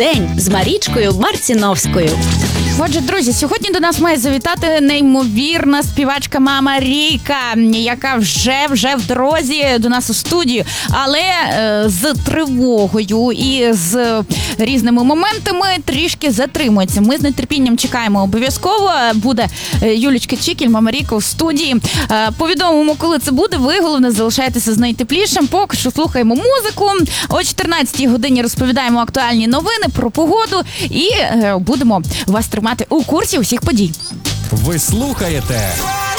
День з Марічкою Марціновською. Отже, друзі, сьогодні до нас має завітати неймовірна співачка Мама Рійка, яка вже в дорозі до нас у студію, але з тривогою і з різними моментами трішки затримується. Ми з нетерпінням чекаємо обов'язково. Буде Юлічка Чікіль, Мама Рійка у студії. Повідомимо, коли це буде. Ви, головне, залишайтеся з найтеплішим. Поки що слухаємо музику. О 14-й годині розповідаємо актуальні новини про погоду і будемо вас тримати у курсі усіх подій. Ви слухаєте